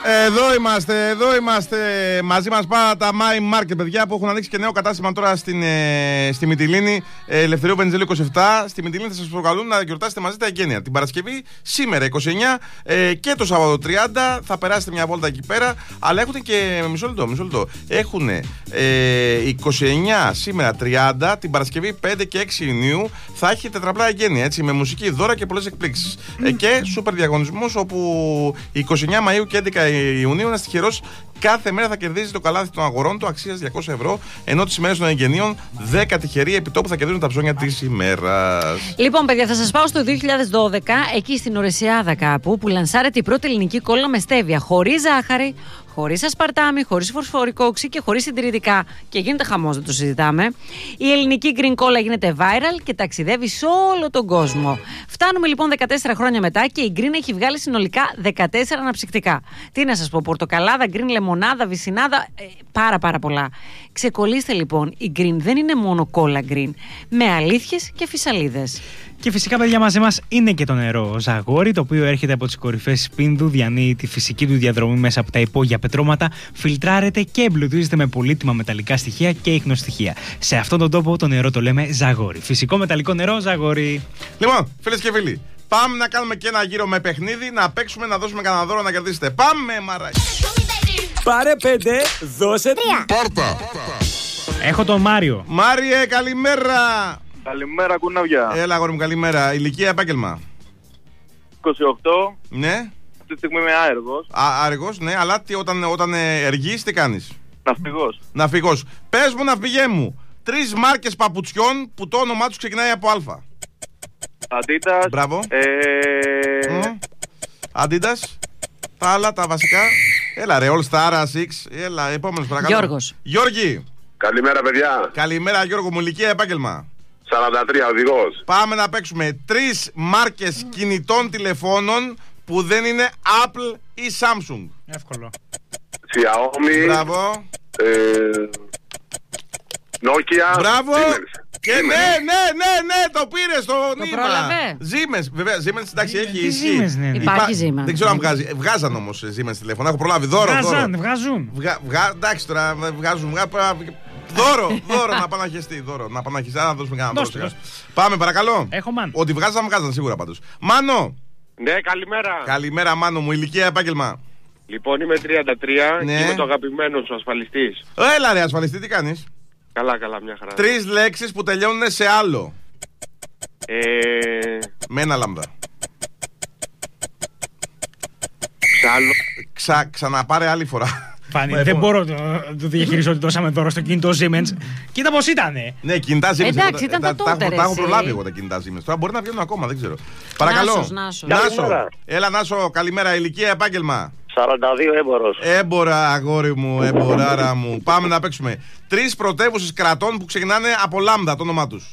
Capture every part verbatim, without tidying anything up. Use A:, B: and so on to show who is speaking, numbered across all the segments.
A: Εδώ είμαστε, εδώ είμαστε. Μαζί μας πάρα τα My Market, παιδιά, που έχουν ανοίξει και νέο κατάστημα τώρα στην, ε, στη Μυτιλήνη, ε, Ελευθερίου Βενιζέλου είκοσι επτά. Στη Μυτιλήνη θα σας προκαλούν να γιορτάσετε μαζί τα εγγένεια. Την Παρασκευή, σήμερα είκοσι εννιά ε, και το Σάββατο τριάντα. Θα περάσετε μια βόλτα εκεί πέρα. Αλλά έχουν και. Μισό λεπτό, μισό λεπτό. Έχουν ε, είκοσι εννιά σήμερα τριάντα. Την Παρασκευή πέντε και έξι Ιουνίου θα έχει τετραπλά εγγένεια. Έτσι, με μουσική, δώρα και πολλές εκπλήξεις. Mm. Ε, και σούπερ διαγωνισμός όπου είκοσι εννιά Μαΐου και έντεκα Ιουνίου ένας τυχερός κάθε μέρα θα κερδίζει το καλάθι των αγορών του αξίας διακόσια ευρώ. Ενώ τις ημέρες των εγγενείων δέκα τυχεροί επιτόπου θα κερδίζουν τα ψώνια της ημέρας.
B: Λοιπόν, παιδιά, θα σας πάω στο δύο χιλιάδες δώδεκα, εκεί στην Ορεσιάδα κάπου, που λανσάρεται η πρώτη ελληνική κόλλα με στέβια. Χωρίς ζάχαρη, χωρίς ασπαρτάμι, χωρίς φωσφορικό οξύ και χωρίς συντηρητικά. Και γίνεται χαμός, δεν το συζητάμε. Η ελληνική green cola γίνεται viral και ταξιδεύει σε όλο τον κόσμο. Φτάνουμε λοιπόν δεκατέσσερα χρόνια μετά και η green έχει βγάλει συνολικά δεκατέσσερα αναψυκτικά. Τι να σας πω, πορτοκαλάδα, green λεμονάδα, βυσσινάδα, ε, πάρα πάρα πολλά. Ξεκολλήστε λοιπόν, η green δεν είναι μόνο cola green, με αλήθειες και φυσαλίδες.
C: Και φυσικά, παιδιά, μαζί μας είναι και το νερό Ζαγόρι, το οποίο έρχεται από τις κορυφές της Πίνδου, διανύει τη φυσική του διαδρομή μέσα από τα υπόγεια πετρώματα, φιλτράρεται και εμπλουτίζεται με πολύτιμα μεταλλικά στοιχεία και ίχνοστοιχεία. Σε αυτόν τον τόπο το νερό το λέμε Ζαγόρι. Φυσικό μεταλλικό νερό Ζαγόρι.
A: Λοιπόν, φίλες και φίλοι, πάμε να κάνουμε και ένα γύρο με παιχνίδι, να παίξουμε, να δώσουμε κανένα δώρο να κερδίσετε. Πάμε, μαράκι.
D: Πάρε πέντε, δώσε τρία.
A: Πάρτα.
C: Έχω τον Μάριο.
A: Μάριε, καλημέρα.
E: Καλημέρα, κουνάβια.
A: Έλα, αγόρι μου, καλημέρα. Ηλικία, επάγγελμα.
E: είκοσι οκτώ.
A: Ναι.
E: Αυτή τη στιγμή είμαι άεργος.
A: Α, άεργος, ναι, αλλά τι, όταν, όταν ε, εργείς, τι κάνεις?
E: Ναυπηγός.
A: Ναυπηγός. Πες μου, ναυπηγέ μου, τρεις μάρκες παπουτσιών που το όνομά τους ξεκινάει από Α.
E: Αντίτας.
A: Μπράβο.
E: Ε...
A: Mm. Αντίτας. Τα άλλα, τα βασικά. Έλα ρε, All Star, Six. Έλα, επόμενος παρακαλώ.
B: Γιώργος.
A: Γιώργη.
F: Καλημέρα, παιδιά.
A: Καλημέρα, Γιώργο μου, ηλικία, επάγγελμα.
F: σαράντα τρία, οδηγός.
A: Πάμε να παίξουμε τρεις μάρκες κινητών τηλεφώνων που δεν είναι Apple ή Samsung.
C: Εύκολο.
F: Xiaomi.
A: Μπράβο.
F: Ε, Nokia.
A: Μπράβο.
F: Siemens.
A: Και ναι, ναι, ναι, ναι, το πήρε στο νήμα.
B: πρόλαβε.
A: Ζήμες, βέβαια, Siemens, εντάξει, έχει
C: Τι
A: ισχύ.
C: Siemens, ναι, ναι.
B: Υπάρχει Siemens.
A: Δεν ξέρω αν βγάζει. Βγάζαν όμως Siemens τηλέφωνα. Έχω προλάβει. Δώρο, δώρο.
C: Βγάζαν, βγάζουν.
A: Βγα, βγα, εντάξει τώρα, βγάζουν. Βγα, δώρο, δώρο, να παναχιστεί. Δώρο, να παναχιστεί. Να δώσουμε κανένα
C: Δώστε,
A: δώρο.
C: δώστε.
A: Πάμε, παρακαλώ.
C: Έχω Μάνο.
A: Ότι βγάζαν, βγάζαν σίγουρα πάντως. Μάνο.
F: Ναι, καλημέρα.
A: Καλημέρα, Μάνο μου, ηλικία, επάγγελμα.
F: Λοιπόν, είμαι τριάντα τρία
A: Ναι.
F: και είμαι το αγαπημένο σου ασφαλιστής.
A: Έλα ρε, ασφαλιστή, τι κάνεις?
F: Καλά, καλά, μια χαρά.
A: Τρεις λέξεις που τελειώνουν σε άλλο.
F: Ε,
A: Με ένα λάμδα.
F: Ψάλο.
A: Ξα, ξαναπάρε άλλη φορά.
C: Φάνη,
A: Ε,
C: δεν
A: πο-
C: μπορώ να το διαχειριστώ ότι δώσαμε δώρο στο κινητό Siemens. Κοίτα πως ήτανε.
A: Ναι, κινητά Siemens.
B: Εντάξει, ήταν τα τότε,
A: Τα
B: ρε,
A: έχω
B: εσύ.
A: προλάβει εγώ τα κινητά Siemens. Τώρα μπορεί να βγαίνουν ακόμα, δεν ξέρω. Παρακαλώ.
B: Νάσος, Νάσος.
A: Νάσο.
F: Καλημέρα.
A: Έλα, Νάσο, καλημέρα. Ηλικία, επάγγελμα.
F: σαράντα δύο έμπορος.
A: Έμπορα, αγόρι μου, εμποράρα μου. Πάμε να παίξουμε. Τρεις πρωτεύουσες κρατών που ξεκινάνε από λάμδα το όνομά τους.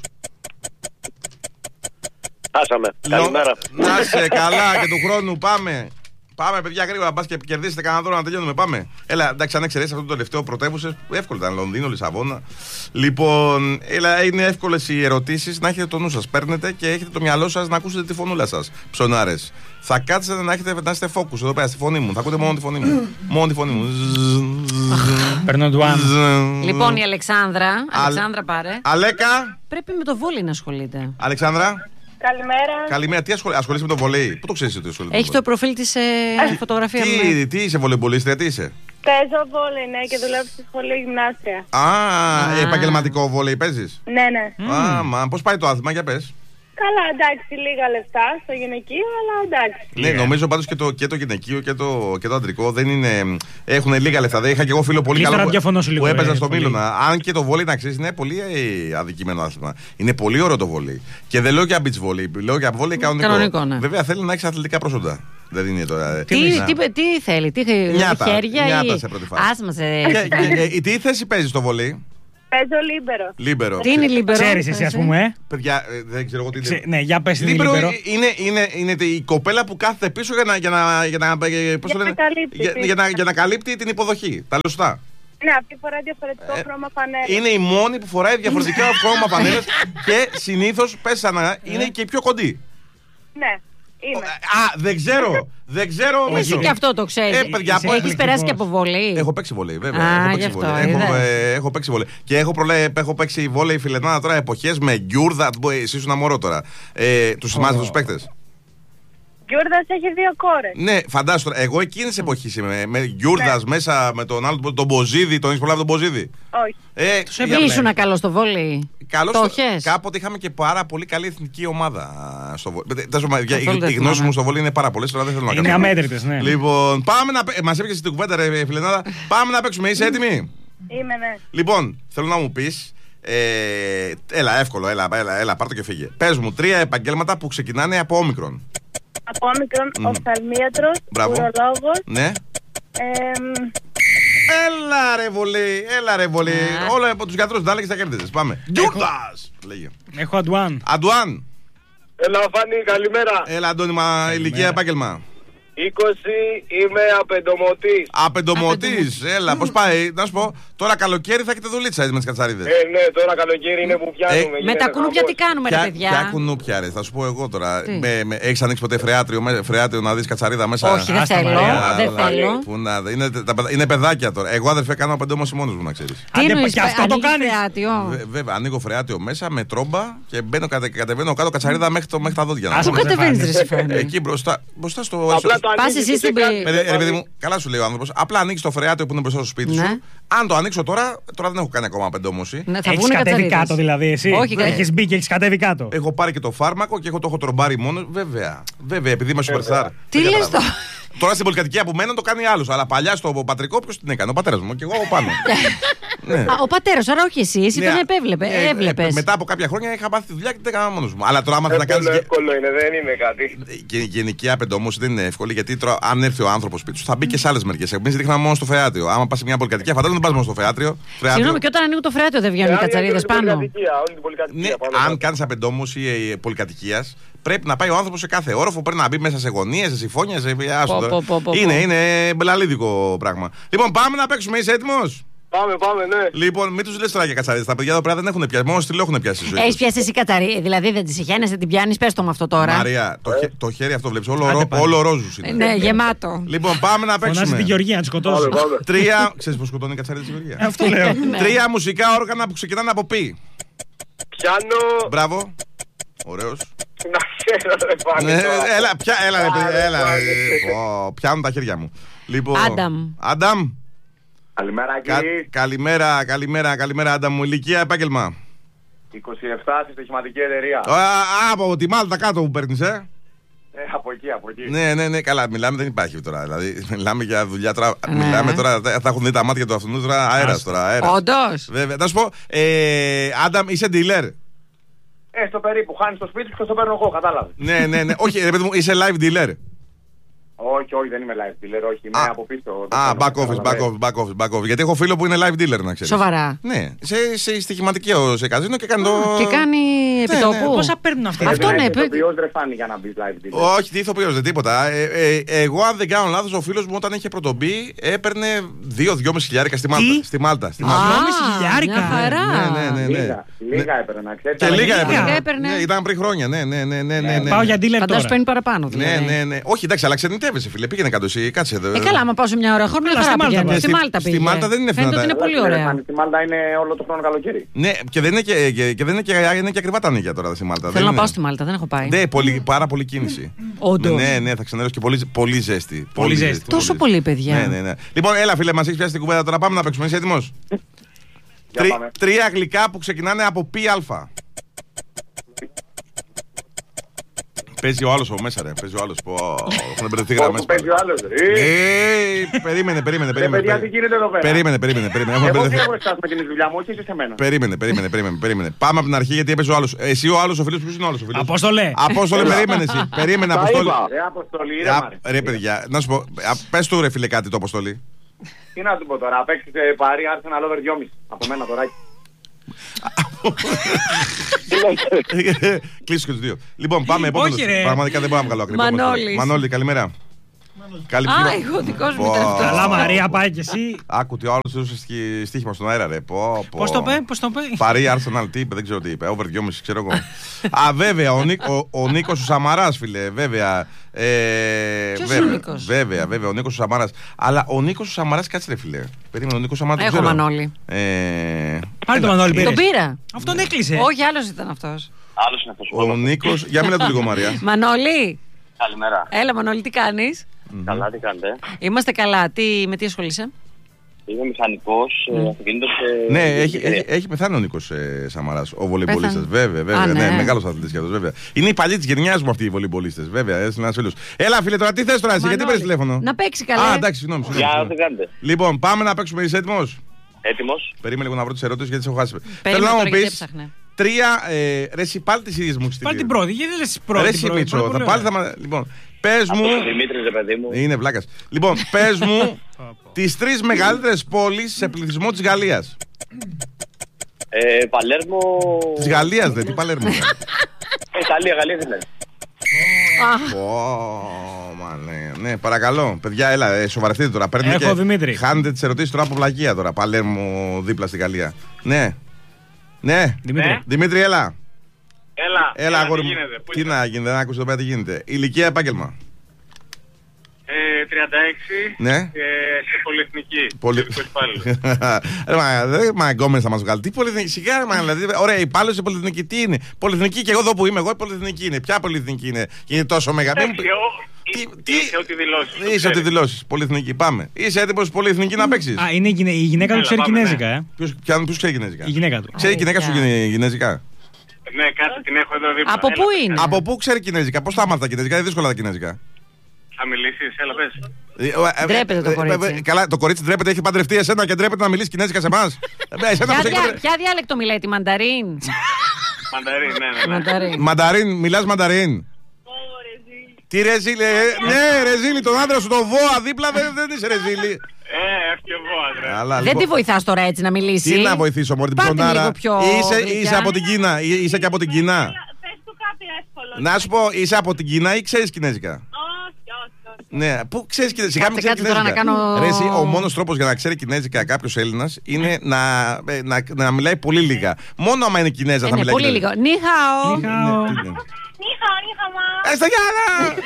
F: Χάσαμε. Καλημέρα.
A: Λο- Να είσαι καλά και του χρόνου, πάμε. Πάμε, παιδιά, γρήγορα. Μπας και κερδίσετε κανένα δώρο να τελειώνουμε. Πάμε. Έλα, εντάξει, αν εξαιρέσεις αυτό το τελευταίο πρωτεύουσες, εύκολο ήταν. Λονδίνο, Λισαβόνα. Λοιπόν, έλα, είναι εύκολες οι ερωτήσεις. Να έχετε το νου σας. Παίρνετε και έχετε το μυαλό σας να ακούσετε τη φωνούλα σας. Ψωνάρες. Θα κάτσετε να, έχετε, να είστε focus εδώ πέρα στη φωνή μου. Θα ακούτε μόνο τη φωνή μου. Μόνο τη φωνή μου.
C: Παίρνω το αν.
B: Λοιπόν, η Αλεξάνδρα.
A: Αλ-
B: Αλεξάνδρα, πάρε.
A: Αλέκα.
B: Πρέπει με το βόλι να ασχολείται.
A: Αλεξάνδρα.
G: Καλημέρα.
A: Καλημέρα. Τι ασχολεί, ασχολείσαι με το βολέι? Πού το ξέρεις ότι ασχολείσαι?
B: Έχει το προφίλ της ε, φωτογραφία μου.
A: Τι, τι είσαι, βολεμπολίστρια, τι είσαι?
G: Παίζω βόλεϊ, ναι, και δουλεύω στη σχολή γυμνάστρια.
A: Α,
B: Α.
A: επαγγελματικό βολέι παίζεις?
G: Ναι, ναι.
A: Α, μα πώς πάει το άθλημα, για πες.
G: Καλά, εντάξει, λίγα λεφτά στο γυναικείο, αλλά εντάξει.
A: Ναι, νομίζω πάντως και το, και το γυναικείο και το, και το αντρικό δεν είναι. Έχουν λίγα λεφτά. Δεν είχα και εγώ φίλο πολύ
C: Ύστερα
A: καλό που,
C: διαφωνώ σου λίγο,
A: που έπαιζα
C: ε,
A: στο
C: πολύ.
A: Μήλωνα. Αν και το βόλεϊ, να ξέρεις, είναι πολύ ε, αδικημένο άθλημα. Είναι πολύ ωραίο το βόλεϊ. Και δεν λέω για beach volley, λέω για βόλεϊ κανονικό.
B: Κανονικό, ναι.
A: Βέβαια θέλει να έχεις αθλητικά προσόντα. Δεν είναι τώρα. ε,
B: Τι,
A: να-
B: τι, τι θέλει, τι
A: Νιάτα,
B: χέρια
A: νιάτα
B: ή...
A: σε πρώτη φάση.
B: Άσμα σε...
A: Και- και- ε, τι θέση παίζεις στο βολέι?
G: Παίζω λίμπερο.
A: Λίμπερο.
B: Τι είναι λιμπερό?
C: Ξέρεις εσύ, ας πούμε. ε?
A: Παιδιά, ε, δεν ξέρω εγώ τι
C: Ξε-
A: είναι.
C: Ναι, για πες τι είναι
A: Λίμπερο
C: λίμπερο.
A: είναι, είναι, είναι η κοπέλα που κάθεται πίσω για να, για να, για να, ε, πώς το
G: Για
A: λένε,
G: να καλύπτει
A: για,
G: την-
A: για να, για να καλύπτει την υποδοχή. Τα λέω σωστά.
G: Ναι, αυτή φορά διαφορετικό
A: Ε,
G: χρώμα φανέλα.
A: Είναι η μόνη που φοράει διαφορετικά χρώμα φανέλας και συνήθως, πες σαν να είναι και η πιο κοντή.
G: Ναι. Είμαι.
A: Α, δεν ξέρω. Δεν ξέρω.
B: Εσύ
A: μέσω.
B: και αυτό το ξέρει.
A: Ε, παιδιά,
C: Είσαι
A: από-
B: Έχει περάσει και από βολή.
A: Έχω παίξει βολέι, βέβαια.
B: Α,
A: έχω
B: γι'
A: παίξει
B: αυτό,
A: βολέι. Έχω,
B: είδες.
A: ε, έχω παίξει βολέι. Και έχω, προλέ, έχω παίξει βόλεϊ φιλενάδα τώρα εποχές με γκιούρδα. Εσύ ήσουν μωρό τώρα. Ε, του θυμάσαι του παίκτε.
G: Γιούρδας έχει δύο κόρες.
A: Ναι, φαντάσου τώρα. Εγώ εκείνη τη εποχή είμαι. Με γκιούρδα μέσα με τον άλλο, τον Μποζίδη. Τον έχει προλάβει τον Μποζίδη.
G: Όχι.
A: Ε,
B: Ή ήσουν καλό στο βόλεϊ.
A: Καλώς
B: Το
A: το-
B: έχεις?
A: Κάποτε είχαμε και πάρα πολύ καλή εθνική ομάδα στο βόλεϊ.
B: Καθόλου
A: Οι
B: δεν
A: γνώσει
B: θυμάμαι.
A: μου στο βόλεϊ είναι πάρα πολλέ. Τώρα δεν θέλω να
C: Είναι
A: κάνω.
C: αμέτρητες, ναι.
A: Λοιπόν, πάμε να. Μα έπιασε την κουβέντα, ρε φιλενάδα. Πάμε να παίξουμε. Είσαι έτοιμη?
G: Είμαι, ναι.
A: Λοιπόν, θέλω να μου πει. Ε, έλα, εύκολο, έλα, έλα, έλα, πάρ' το και φύγε. Πες μου τρία επαγγέλματα που ξεκινάνε από όμικρον.
G: Από όμικρον,
A: Μμμ.
G: οφθαλμίατρος,
A: Μπράβο.
G: ουρολόγος,
A: Ναι.
G: εμ,
A: Έλα ρε βολή, έλα ρε βολή.
B: Ναι.
A: Όλα από τους γιατρούς τα και θα κέρδισες. Πάμε. Γιούρτας! Λέγε.
C: Έχω Αντουάν.
A: Αντουάν.
F: Έλα, Φάνη, καλημέρα.
A: Έλα, Αντώνημα, ηλικία επάγγελμα.
F: είκοσι, είμαι απεντομωτής.
A: Απεντομωτής. Έλα, πώς πάει. Να σου πω, τώρα καλοκαίρι θα έχετε δουλίτσα έτσι με τις κατσαρίδες.
F: Ε, ναι, τώρα καλοκαίρι είναι που πιάνουμε.
A: Ε,
B: Με τα κουνούπια τι κάνουμε, ρε
A: Ποια,
B: παιδιά.
A: ποια κουνούπια, ρε, θα σου πω εγώ τώρα.
B: Τι?
A: Με, με, έχεις ανοίξει ποτέ φρεάτριο, με- φρεάτριο να δεις κατσαρίδα μέσα?
B: Όχι, δεν
C: Άστα,
B: θέλω.
C: Μαρία,
B: Δεν
A: αλλά,
B: θέλω.
A: Πού να, είναι, τα, παιδα- είναι παιδάκια τώρα. Εγώ αδερφέ κάνω απεντόμωση μόνος μου να ξέρεις.
B: Τι
C: Άντε,
B: εννοείς,
C: και αυτό το
B: ανοίγεις
C: κάνεις.
B: φρεάτιο?
A: Βε- βέβαια, ανοίγω φρεάτιο μέσα με τρόμπα και μπαίνω κατε, κατεβαίνω κάτω κατσαρίδα μέχρι, το, μέχρι τα δόντια. να
C: Άσε
B: Πού
A: πούμε.
C: μας,
B: κατεβαίνεις, ρε
C: Στεφάνη.
B: Σιφάνη?
A: Εκεί μπροστά, μπροστά στο.
F: Απλά
A: στο-
F: το
B: Πας
F: ανοίγεις
B: εσύ
F: και
B: στην
F: κάτι.
B: πη-
A: Ρε, ρε παιδί μου, καλά σου λέει ο άνθρωπος. Απλά ανοίξει το φρεάτιο που είναι μπροστά στο σπίτι
B: Ναι.
A: σου. Αν το ανοίξω τώρα, τώρα δεν έχω κάνει ακόμα απεντόμωση.
B: Ναι, θα
C: Έχεις
B: βγουν
C: κατέβει
B: κατσαρίδες.
C: κάτω δηλαδή εσύ.
B: Όχι, κα-
C: Έχεις μπει και έχεις κατέβει κάτω.
A: Έχω πάρει και το φάρμακο και έχω το έχω τρομπάρει μόνο. Βέβαια, βέβαια, επειδή είμαι superstar.
B: Τι
A: Δεν
B: λες
A: καταλαβαίνω.
B: τώρα?
A: Τώρα στην πολυκατοικία που μένω το κάνει άλλο. Αλλά παλιά στο πατρικό ποιο την έκανε? Ο πατέρα μου και εγώ από πάνω. Ναι.
B: Α, ο πατέρας, άρα όχι εσύ, εσύ
A: Ναι,
B: τον επέβλεπε.
A: ε, ε,
B: Έβλεπες.
A: Μετά από κάποια χρόνια είχα πάθει τη δουλειά και δεν έκανα μόνο μου. Αλλά τώρα, άμα θε να
F: Εύκολο,
A: κάνει.
F: εύκολο είναι, δεν είναι κάτι.
A: Και η γενική απεντόμωση δεν είναι εύκολη γιατί τώρα, αν έρθει ο άνθρωπο σπίτι σου θα μπει και σε άλλε μερικέ. Εμεί δείχναμε μόνο στο φεάτριο. Άμα πα σε μια πολυκατοικία, φαντάζομαι δεν πα μόνο στο φεάτριο. φεάτριο.
B: Συγγνώμη, και όταν ανοίγω το φρεάτιο δεν βγαίνουν οι κατσαρίδες πάνω.
F: Όλη την πολυκατοικία.
A: Ναι,
F: πάνω
A: αν
F: κάτω.
A: κάνει απεντόμωση πολυκατοικία, πρέπει να πάει ο άνθρωπο σε κάθε όροφο. Πρέπει να μπει μέσα σε γωνίε, σε συμφώνια. Σε... άστο
B: Πω,
A: τώρα.
B: πω, πω, πω,
A: Είναι,
B: πω.
A: είναι μπελαλίδικο πράγμα. Λοιπόν, πάμε να παίξουμε. Είσαι έτοιμο?
F: Πάμε, πάμε, ναι.
A: Λοιπόν, μην του λε τώρα για κατσαρίδε. Τα παιδιά εδώ πέρα δεν έχουν πιάσει. Μόνο στυλό έχουν πιάσει στη ζωή.
B: Έχει
A: τους.
B: πιάσει εσύ κατσαρίδα, δηλαδή δεν τη συχαίνεσαι, την πιάνει, πε το με αυτό τώρα.
A: Μαρία, το, χε- το χέρι αυτό βλέπει. Όλο,
C: Άντε
A: ρο-
C: πάλι.
A: όλο ρόζου είναι.
B: Ε, Ναι, γεμάτο.
A: Λοιπόν, πάμε να
C: Φωνάζει τη
A: παίξουμε.
C: Γεωργία να τη σκοτώσει.
F: Πάμε, πάμε.
A: Τρία. Ξέρει πώ σκοτώνει η κατσαρίδα τη Γεωργία.
C: Αυτό λέω.
B: Ναι.
A: Τρία μουσικά όργανα που ξεκινάνε από πι.
F: Πιάνω.
A: Μπράβο. Ωραίος.
F: Να ξέρω, ρε Φάνη.
A: Ναι,
F: τώρα.
A: έλα, πια, έλα, ρε, παιδί,
F: Άρε,
A: έλα, ρε.
F: Φάνη.
A: Πω, πιάνουν τα χέρια μου. Λοιπόν,
B: Άνταμ.
A: Άνταμ.
F: Καλημέρα,
A: Κα-
F: κύριε.
A: καλημέρα, καλημέρα, καλημέρα, Άνταμ μου. Ηλικία, επάγγελμα.
F: είκοσι επτά στη στοιχηματική εταιρεία.
A: Α, α, από τη Μάλτα κάτω που παίρνεις, ε.
F: Ε, από εκεί, από εκεί.
A: Ναι, ναι, ναι, καλά. Μιλάμε, δεν υπάρχει τώρα. Δηλαδή, μιλάμε για δουλειά τώρα.
B: Ναι.
A: Μιλάμε τώρα, θα θα έχουν δει τα μάτια του αυτού τώρα. Αέρα τώρα. αέρας.
B: Όντω.
A: Βέβαια, να σου πω, ε, Άνταμ, είσαι dealer.
F: Ε, στο περίπου. Χάνει το σπίτι σου και στο παίρνω εγώ, κατάλαβε.
A: Ναι, ναι, ναι. Όχι, ρε παιδί μου, είσαι live dealer.
F: Όχι, όχι, δεν είμαι live dealer, όχι. Είμαι
A: Α,
F: από πίσω. το
A: Α,
F: παίρνω,
A: back office, back
F: καταλαβαίνεις.
A: office, back office, back office. Γιατί έχω φίλο που είναι live dealer, να ξέρεις.
B: Σοβαρά.
A: Ναι, σε, σε στοιχηματική σε καζίνο και κάνει το.
B: Και κάνει επιτόπου.
C: Πόσα παίρνουν αυτοί.
B: Αυτό
F: Πρέπει να
B: ναι,
F: είσαι
B: παι-
F: ηθοποιός, ρε Φάνη, για να μπει live dealer.
A: Όχι, τι ηθοποιό, δεν τίποτα. Ε, ε, εγώ, αν δεν κάνω λάθο, ο φίλο μου όταν είχε πρωτομπεί έπαιρνε δύο δυόμισι χιλιάρικα στη Μάλτα.
C: Τι?
A: Στη Μάλτα. Στη
B: Α,
A: Μάλτα.
C: δυόμισι χιλιάρικα.
B: μια χαρά.
A: Ναι, ναι, ναι, ναι.
F: Λίγα, λίγα έπαιρνε να ξέρει.
A: Και λίγα
C: λίγα
A: έπαιρνε.
B: έπαιρνε.
A: Ναι, ήταν πριν χρόνια. Ναι, ναι, ναι, ναι, ναι, ναι.
C: Πάω για dealer
B: Φαντάζομαι
C: τώρα.
B: παίρνει παραπάνω
A: Ναι,
B: δηλαδή.
A: ναι, ναι. Όχι, εντάξει, αλλά ξενιτεύεσαι, φίλε. Πήγαινε κάτω εσύ. Κάτσε εδώ.
B: Ε, καλά, άμα πάω σε μια ώρα χρόνο, μια
C: Καλά,
B: χαρά
C: στη Μάλτα
B: πηγαίνει.
C: πάει.
B: Στη
A: Στη-
B: Μάλτα
A: στη
B: πήγε.
A: Μάλτα δεν είναι
B: Φαίνεται ότι είναι
A: εύκολα.
B: πολύ ωραία.
F: Στη Μάλτα είναι όλο το χρόνο καλοκαίρι.
A: Ναι, και δεν είναι και, και, και, δεν είναι και, είναι και ακριβά τα νίκια τώρα στη Μάλτα.
B: Θέλω
A: Δεν
B: να
A: είναι.
B: πάω στη Μάλτα, δεν έχω πάει.
A: Ναι, πολύ, πάρα πολύ κίνηση.
B: Όντως.
A: Ναι, ναι, θα ξενερώσει και πολύ, πολύ ζέστη.
C: Πολύ ζέστη.
B: Τόσο πολύ, παιδιά.
A: Ναι, ναι, ναι. Λοιπόν, έλα, φίλε, μα έχει πιάσει την κουβέντα τώρα. Πάμε να παίξουμε. Είσαι έτοιμο?
F: Για πάμε.
A: Τρία γλυκά που ξεκινάνε από πι αλφα. Παίζει ο άλλο από μέσα, ρε. Παίζει ο άλλο που έχουν μπερδευτεί γραμμέ.
F: Όπου παίζει ο άλλος. Ε,
A: Ε, περίμενε, περίμενε,
F: Ρε παιδιά, τι
A: περίμενε.
F: γίνεται εδώ πέρα.
A: Περίμενε, περίμενε, περίμενε. Έχουμε
F: Εγώ
A: μπερδευτεί.
F: φύγω εσάς με την δουλειά μου, όχι εσείς εμένα.
A: Περίμενε, περίμενε, περίμενε, περίμενε. Πάμε από την αρχή γιατί έπαιζε ο άλλο. Εσύ ο άλλο ο φίλο, ποιο είναι ο άλλο ο φίλο?
C: Απόστολε.
A: Απόστολε, περίμενε εσύ. Περίμενε,
F: Τα
A: Αποστόλη.
F: είπα. Ρε Αποστολή, ρε
A: Α,
F: Μάρη.
A: Ρε παιδιά, να σου πω, πε του ρε φίλε κάτι το Αποστολή.
F: Τι να του πω τώρα, παίξετε παρή Arsenal over δυόμισι. Από μένα τώρα.
A: Κλείσω και του δύο. Λοιπόν, πάμε επόμενο.
C: Όχι, ρε.
A: Πραγματικά δεν μπορώ να βγάλω ακριβώ.
B: Μανώλης.
A: Μανώλη, καλημέρα. Καλύπτει.
B: Α, εγώ δικό μου ήταν αυτό.
C: Καλά, Μαρία, πάει κι εσύ.
A: Άκου τι ο άλλος έδωσε στοίχημα στον αέρα, ρε.
C: Πώς το είπε, πώς το είπε.
A: Παρί Arsenal, τι είπε, δεν ξέρω τι είπε. Over δυόμισι, ξέρω εγώ. Α, βέβαια, ο, Νί, ο, ο Νίκος ο Σαμαράς, φίλε, βέβαια. Ε,
B: Ποιος
A: βέβαια,
B: ο Νίκος?
A: Βέβαια, βέβαια, ο Νίκος ο Σαμαράς. Αλλά ο Νίκος ο Σαμαράς, κάτσε ρε, φίλε. Περίμενε, ο Νίκος ο Σαμαράς.
B: Έχω Μανώλη.
A: Ε,
C: Πάλι το Μανώλη πήρες.
B: Τον πήρα.
C: Αυτόν έκλεισε.
B: Όχι, άλλος ήταν αυτός.
E: Άλλος είναι αυτός.
A: ο Νίκος, για μίλα του λίγο, Μαρία.
B: Μανώλη.
E: Καλημέρα.
B: Έλα, Μανώλη, τι κάνεις?
E: Καλά, τι κάνετε.
B: Είμαστε καλά. Τι, με τι ασχολείσαι?
E: Είμαι μηχανικός,
B: Mm.
E: αυτοκίνητος.
A: Ναι, έχει, έχει, έχει πεθάνει ο Νίκος ε, Σαμαράς, ο βολεϊμπολίστας.
B: Πέθανε.
A: Βέβαια, βέβαια.
B: Α,
A: ναι,
B: ναι.
A: μεγάλος αθλητής κι αυτός, βέβαια. Είναι οι παλιοί της γενιάς μου αυτοί οι βολεϊμπολίστες. Βέβαια, έτσι είναι ένας φίλος. Έλα, φίλε, τώρα τι θες τώρα, εσύ, γιατί
B: Μανώλη,
A: παίρνεις τηλέφωνο.
B: να παίξει καλά.
A: Α, εντάξει, συγγνώμη. συγγνώμη,
E: Γεια,
A: συγγνώμη.
E: τι κάνετε.
A: Λοιπόν, πάμε να παίξουμε. Είσαι έτοιμος?
E: Έτοιμος.
A: Περίμενε λίγο να βρω τις ερωτήσεις γιατί σε έχω χάσει.
B: Περίμενε
A: να
B: τώρα,
A: μου
B: γιατί
A: πεις
B: έψαχνε.
A: τρία. Ε, ρε, εσύ πάλι τις ίδιες μου έχεις
C: Πάλι
A: στείλει.
C: την πρώτη, γιατί δεν λες
A: Ρε,
C: πρώτη.
A: εσύ,
C: πρώτη,
A: Μίτσο,
C: πρώτη,
A: θα
C: πρώτη.
A: πάλι θα μα- Λοιπόν, πες
E: Από
A: μου.
E: τον Δημήτρη, ρε παιδί μου.
A: Είναι βλάκας. Λοιπόν, πες μου τις τρεις μεγαλύτερες πόλεις σε πληθυσμό της Γαλλίας.
E: Ε, Παλέρμο.
A: Της Γαλλίας, δεν, τι Παλέρμο.
E: Ε, Γαλλία, Γαλλία δεν είναι.
A: Ω, μα, ναι, ναι, παρακαλώ. Παιδιά, έλα, ε, σοβαρευτείτε τώρα. Παίρνετε
C: Έχω,
A: και
C: Δημήτρη.
A: χάνετε τις ερωτήσεις τώρα από πλαγία τώρα. Παλέρμο δίπλα στη Γαλλία. Ναι. Ναι.
C: Δημήτρη.
A: Δημήτρη, έλα.
F: Έλα,
A: Έλα, αγόρι
F: τι
A: μου.
F: γίνεται, πού
A: Τι
F: είσαι?
A: να γίνει, δεν άκουσα εδώ πέρα τι γίνεται. Ηλικία, επάγγελμα.
F: Ε, τριάντα έξι
A: Ναι.
F: ε, σε πολυεθνική.
A: Πολύ.
F: Φυσικός υπάλληλος.
A: Ρε, μα, δεν μα εγκόμενες θα μας βγάλει. Τι πολυεθνική, σιγά, ρε, μα, δηλαδή, ωραία, υπάλληλος σε πολυεθνική, τι είναι. Πολυεθνική και εγώ εδώ που είμαι, εγώ η πολυεθνική είναι. Ποια πολυεθνική είναι, είναι τόσο μεγάλη. Μην μου πει-
F: Εντάξει, ο-
A: Τι- τι-
F: Είσαι ό,τι δηλώσεις. το
A: Είσαι ό,τι
F: ξέρεις.
A: δηλώσεις. Πολυεθνική, πάμε. Είσαι έτοιμος πολυεθνική να παίξεις.
C: Α, είναι η γυναι- η γυναίκα του
F: Έλα,
C: ξέρει
F: πάμε,
C: κινέζικα,
F: ναι.
C: ε.
A: Ποιος, ποια- ποιος ξέρει κινέζικα.
C: Η γυναίκα του.
A: Ξέρει η γυναίκα σου
B: Αλήθεια.
A: γινε- κινέζικα.
F: Ναι, κάτσε την έχω εδώ δίπλα.
B: Από
F: Έλα,
B: πού
F: πες.
B: είναι?
A: Από πού ξέρει κινέζικα, πώς θα μάθει τα κινέζικα, είναι δύσκολα τα κινέζικα.
F: Θα μιλήσεις, έλα πες.
A: Ε, ε, ε,
B: Ντρέπεται το
A: ε, ε,
B: κορίτσι.
A: ε, Καλά, το κορίτσι ντρέπεται, έχει παντρευτεί εσένα και ντρέπεται να μιλήσει κινέζικα σε εμά. Εσένα
B: Ποια,
A: πώς έχει
B: δια-
A: παντρευτεί.
B: ποια διάλεκτο μιλάει, τη μανταρίν?
F: Μανταρί, ναι, ναι, ναι.
B: Μανταρίν.
A: Μανταρίν, μιλάς μανταρίν. Τι ρεζίλη, ε, ναι, ρεζίλη, τον άντρα σου, τον Βόα δίπλα δεν, δεν είσαι ρεζίλη.
F: Ε, όχι και εγώ, άντρα.
A: Αλλά,
B: Δεν
A: λοιπόν,
B: τη βοηθάς τώρα έτσι να μιλήσει.
A: τι να βοηθήσω, Μωρή, την
B: Πάρτε
A: ψωνάρα.
B: λίγο πιο
A: Είσαι,
B: γλυκιά.
A: είσαι από την Κίνα, ε, είσαι και από την Κίνα.
G: Πες του κάτι εύκολο.
A: Να σου πω, είσαι από την Κίνα ή ξέρεις κινέζικα.
G: Όχι, όχι, όχι.
A: Ναι, πού ξέρει κινέζικα. Σιγά μην
B: Κάτσε,
A: ξέρει
B: κάτσε τώρα
A: κινέζικα.
B: να κάνω-
A: Ρε, εσύ, ο μόνο τρόπο για να ξέρει κινέζικα κάποιο Έλληνα είναι να, ε, να, να μιλάει πολύ λίγα. Μόνο άμα είναι Κινέζα
B: Ε,
A: θα
B: ναι,
A: μιλάει
B: πολύ
A: κινέζικα.
B: λίγο. Νίχαο.
C: Νιχάο.
A: Ναι, τι είναι.
G: Νίχα, νίχα, μα.
A: Ε, στα Γιάννα!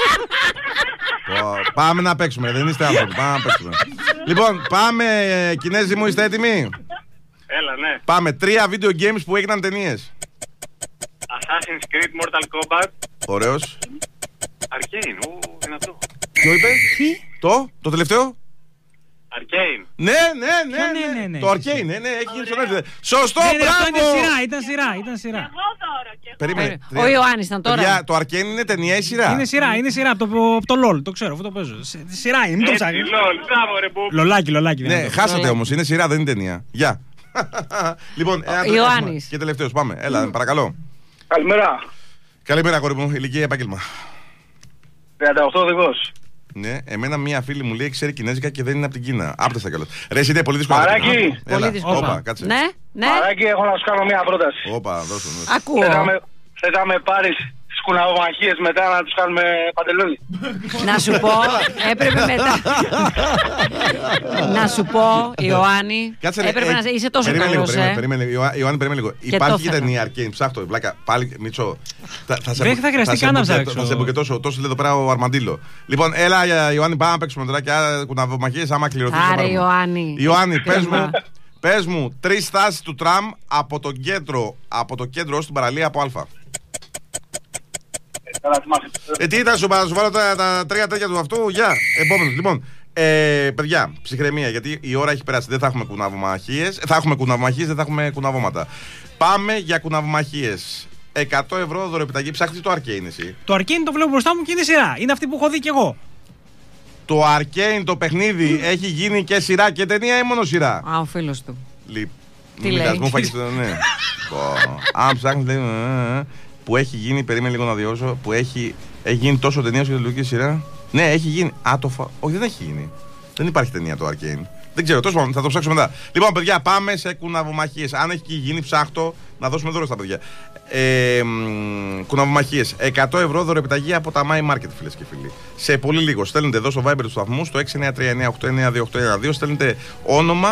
A: Πω, πάμε να παίξουμε, δεν είστε άνθρωποι. Πάμε να παίξουμε. Λοιπόν, πάμε, ε, Κινέζοι μου, είστε έτοιμοι.
F: Έλα, ναι.
A: Πάμε. Τρία video games που έγιναν ταινίες.
F: Assassin's Creed, Mortal Kombat,
A: Ωραίος.
F: Arcane, ου, δυνατό.
A: Ποιο είπε? Το, το τελευταίο.
F: Arcane.
A: Ναι, ναι, ναι,
C: Ποιο ναι,
A: ναι,
C: ναι, ναι.
A: Το Arcane, ναι, ναι, έχει γίνει στο Netflix. Σωστό,
C: Ναι, ναι, αυτό είναι
A: μπράβο!
C: σειρά, ήταν σειρά, ήταν σειρά.
G: Εγώ δώρο και εγώ.
A: Περίμενε.
B: Ε, ο Ιωάννης ήταν τώρα.
A: Παιδιά, το Arcane είναι ταινία ή σειρά?
C: Είναι σειρά, είναι σειρά από το, από το LOL, το ξέρω, αυτό το παίζω. Σε- Σειρά είναι, μην το
F: Έτσι,
C: ψάχνεις.
F: λol, μπράβο ρε που.
C: Λολάκι, λολάκι.
A: Ναι,
C: δυνατό.
A: χάσατε όμως, είναι σειρά, δεν είναι ταινία. Γεια. Λοιπόν, ένα τρέχουμε.
B: Ιωάννης.
A: Και τελευταίος, πάμε. Έλα, παρακαλώ.
F: Καλημέρα.
A: Καλημέρα, κόρη μου. Ηλικία, επάγγελμα.
F: τριάντα οκτώ οδηγός.
A: Ναι, εμένα μία φίλη μου λέει ξέρει Κινέζικα και δεν είναι από την Κίνα. Άπτεστα κιόλας. Ρε, εσύ είναι πολύ δύσκολο.
F: Μαράκι.
A: Έλα,
B: Πολύ δύσκολο.
A: όπα, κάτσε.
B: Ναι, ναι.
F: Μαράκι, έχω να σου κάνω μια πρόταση.
A: Όπα, δώσω. δώσω.
B: Ακούω.
F: Θες να με- θες να με πάρεις στις κουναβομαχίες μετά να τους κάνουμε παντελόνι.
B: Να σου πω, έπρεπε μετά. Να σου πω, Ιωάννη,
A: Κάτσε, ρε,
B: έπρεπε
A: ε,
B: να είσαι τόσο
A: περίμενε λίγο,
B: καλός,
A: περίμενε,
B: ε.
A: περίμενε, Ιωά- Ιωάννη, περίμενε λίγο.
B: το
A: Υπάρχει και
B: έφερα.
A: ταινία Arcane, ψάχτω, βλάκα. Πάλι, Μίτσο. Θα, θα σε
C: Δεν
A: μπου-
C: θα χρειαστεί
A: σε
C: καν να
A: μπουκετώ-
C: ψάξω.
A: Θα σε μπουκετώσω. Τόσο λέει εδώ πέρα ο Αρμαντήλο. Λοιπόν, έλα, ε, Ιωάννη, πάμε να παίξουμε τώρα και άλλα κουναβομαχίες άμα κληρωθείς. θα
B: Άρε,
A: πάρουμε.
B: Ιωάννη.
A: Ιωάννη, πες
B: Κρίμα.
A: μου, πες μου τρεις στάσεις του τραμ από το κέντρο, από το κέντρο ως την παραλία από Α.
F: Καλά, θυμάσαι.
A: Ε, τι ήταν, σου, θα σου βάλω τα, τα τρία τέτοια του αυτού. Γεια. Επόμενος. Λοιπόν, ε, παιδιά, ψυχραιμία, γιατί η ώρα έχει περάσει. Δεν θα έχουμε κουναβομαχίες. Θα έχουμε κουναβομαχίες, δεν θα έχουμε κουναβώματα. Πάμε για κουναβομαχίες. εκατό ευρώ δωρεπιταγή. Ψάχνεις το Arcane εσύ.
C: Το Arcane το βλέπω μπροστά μου και είναι σειρά. Είναι αυτή που έχω δει κι εγώ.
A: Το Arcane, το παιχνίδι, έχει γίνει και σειρά και ταινία ή μόνο σειρά.
B: Α, ο φίλος του.
A: Λι...
B: Τι
A: Μητάς
B: λέει?
A: μου, φάγεις το- ναι. Πω. Αν ψάχνεις, λέει, ε, ε, που έχει γίνει, περίμενε λίγο να διώσω, που έχει, έχει γίνει τόσο ταινία όσο και τηλεοπτική σειρά. Ναι, έχει γίνει. Α, το φα... Όχι, δεν έχει γίνει. Δεν υπάρχει ταινία το Arcane. Δεν ξέρω, τόσο πάνω, θα το ψάξω μετά. Λοιπόν, παιδιά, πάμε σε κουναβομαχίες. Αν έχει γίνει, ψάχτω να δώσουμε δώρο στα παιδιά. Ε, κουναβομαχίες. εκατό ευρώ δωρεπιταγή από τα My Market, φίλες και φίλοι. Σε πολύ λίγο. Στέλνετε εδώ στο Viber του σταθμού, στο έξι εννιά τρία εννιά οκτώ εννιά δύο οκτώ ένα δύο, στέλνετε όνομα.